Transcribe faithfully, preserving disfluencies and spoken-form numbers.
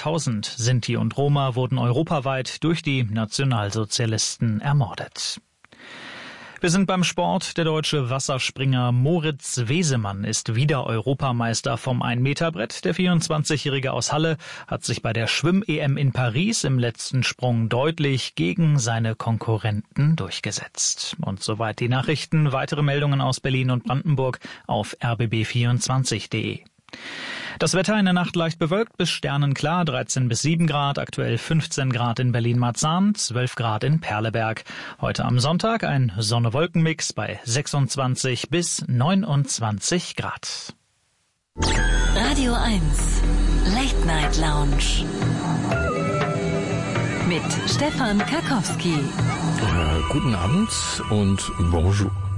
zweitausend. Sinti und Roma wurden europaweit durch die Nationalsozialisten ermordet. Wir sind beim Sport. Der deutsche Wasserspringer Moritz Wesemann ist wieder Europameister vom ein-Meter-Brett. Der vierundzwanzigjährige aus Halle hat sich bei der Schwimm-E M in Paris im letzten Sprung deutlich gegen seine Konkurrenten durchgesetzt. Und soweit die Nachrichten. Weitere Meldungen aus Berlin und Brandenburg auf r b b vierundzwanzig punkt de. Das Wetter in der Nacht leicht bewölkt bis sternenklar, dreizehn bis sieben Grad, aktuell fünfzehn Grad in Berlin-Marzahn, zwölf Grad in Perleberg. Heute am Sonntag ein Sonne-Wolken-Mix bei sechsundzwanzig bis neunundzwanzig Grad. Radio eins, Late Night Lounge mit Stefan Karkowski. Äh, guten Abend und bonjour.